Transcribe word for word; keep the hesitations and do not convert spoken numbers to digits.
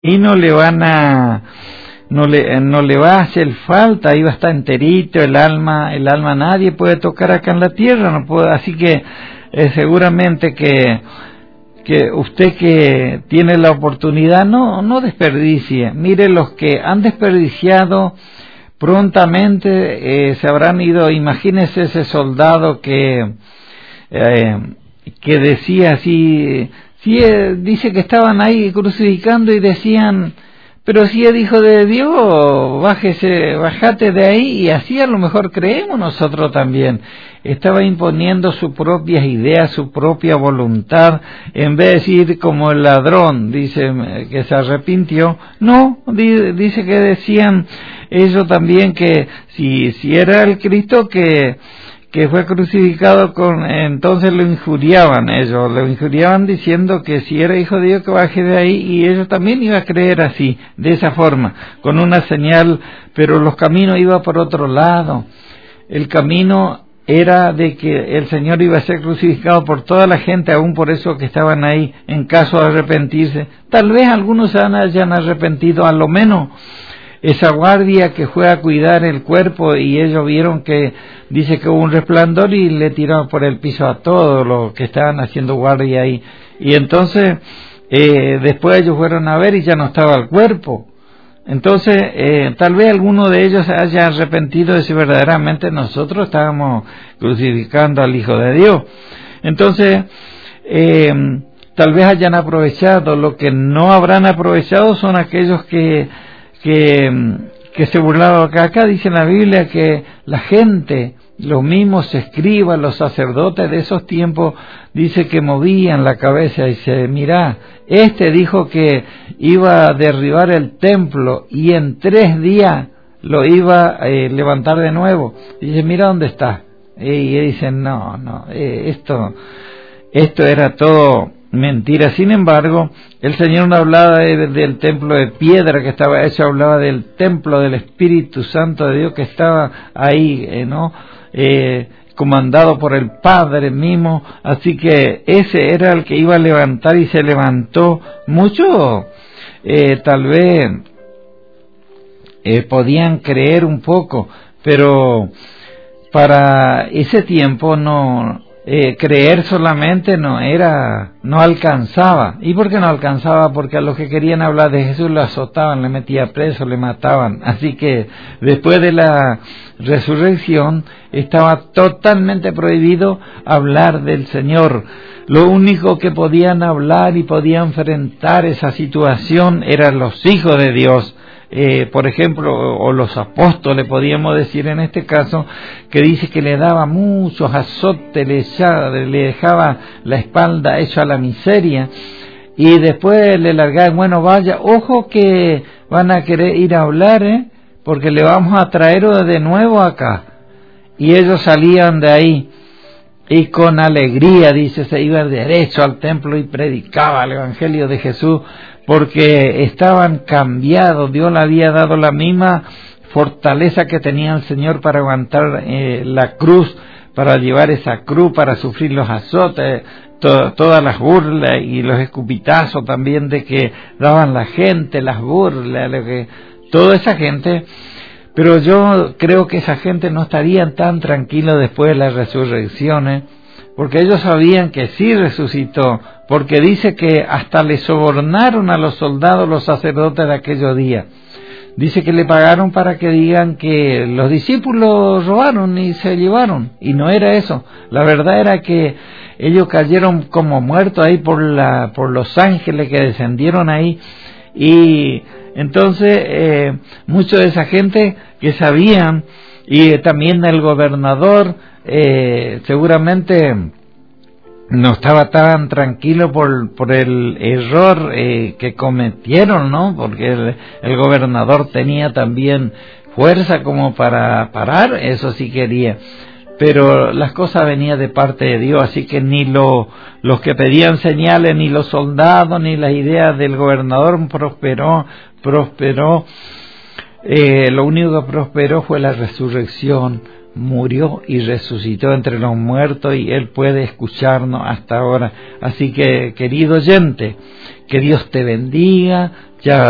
y no le van a no le no le va a hacer falta, ahí va a estar enterito el alma, el alma nadie puede tocar acá en la tierra, no puede, así que eh, seguramente que que usted que tiene la oportunidad no no desperdicie. Mire, los que han desperdiciado prontamente eh, se habrán ido. Imagínese ese soldado que eh, que decía así, sí, eh, dice que estaban ahí crucificando y decían, pero si es hijo de Dios, bájese, bájate de ahí, y así a lo mejor creemos nosotros también. Estaba imponiendo sus propias ideas, su propia voluntad, en vez de decir como el ladrón, dice que se arrepintió. No, dice que decían ellos también que si, si era el Cristo que que fue crucificado, con entonces lo injuriaban ellos, lo injuriaban diciendo que si era hijo de Dios que baje de ahí, y ellos también iban a creer así, de esa forma, con una señal, pero los caminos iban por otro lado. El camino era de que el Señor iba a ser crucificado por toda la gente, aún por eso que estaban ahí, en caso de arrepentirse. Tal vez algunos se hayan arrepentido, a lo menos esa guardia que fue a cuidar el cuerpo, y ellos vieron que, dice que hubo un resplandor y le tiraron por el piso a todos los que estaban haciendo guardia ahí, y entonces eh, después ellos fueron a ver y ya no estaba el cuerpo. Entonces eh, tal vez alguno de ellos se haya arrepentido de si verdaderamente nosotros estábamos crucificando al Hijo de Dios. Entonces eh, tal vez hayan aprovechado. Lo que no habrán aprovechado son aquellos que que, que se burlaron. Acá, acá dice en la Biblia que la gente, los mismos escribas, los sacerdotes de esos tiempos, dice que movían la cabeza y dice, mirá, este dijo que iba a derribar el templo y en tres días lo iba a eh, levantar de nuevo. Dice, mira dónde está. Y dicen, no, no, eh, esto, esto era todo mentira. Sin embargo, el Señor no hablaba de, del templo de piedra que estaba hecho, hablaba del templo del Espíritu Santo de Dios que estaba ahí, eh, ¿no? Eh, comandado por el Padre mismo. Así que ese era el que iba a levantar, y se levantó. Muchos eh, tal vez eh, podían creer un poco, pero para ese tiempo no Eh, creer solamente no era, no alcanzaba. ¿Y por qué no alcanzaba? Porque a los que querían hablar de Jesús lo azotaban, le metían preso, le mataban. Así que después de la resurrección estaba totalmente prohibido hablar del Señor. Lo único que podían hablar y podían enfrentar esa situación eran los hijos de Dios. Eh, por ejemplo, o los apóstoles, podríamos decir en este caso, que dice que le daba muchos azotes, le, echaba, le dejaba la espalda hecha a la miseria, y después le largaban, bueno, vaya, ojo que van a querer ir a hablar, ¿eh? porque le vamos a traer de nuevo acá. Y ellos salían de ahí, y con alegría, dice, se iban derecho al templo y predicaba el Evangelio de Jesús, porque estaban cambiados. Dios le había dado la misma fortaleza que tenía el Señor para aguantar eh, la cruz, para llevar esa cruz, para sufrir los azotes, to, todas las burlas y los escupitazos también de que daban la gente, las burlas, lo que, toda esa gente. Pero yo creo que esa gente no estaría tan tranquila después de la resurrección, ¿eh? porque ellos sabían que sí resucitó, porque dice que hasta le sobornaron a los soldados, los sacerdotes de aquellos días. Dice que le pagaron para que digan que los discípulos robaron y se llevaron, y no era eso. La verdad era que ellos cayeron como muertos ahí por la por los ángeles que descendieron ahí, y entonces eh, mucha de esa gente que sabían, y eh, también el gobernador eh, seguramente no estaba tan tranquilo por por el error eh, que cometieron, ¿no? Porque el, el gobernador tenía también fuerza como para parar, eso sí quería, pero las cosas venían de parte de Dios, así que ni lo, los que pedían señales, ni los soldados, ni las ideas del gobernador prosperó, prosperó, eh, lo único que prosperó fue la resurrección. Murió y resucitó entre los muertos, y Él puede escucharnos hasta ahora. Así que, querido oyente, que Dios te bendiga. Ya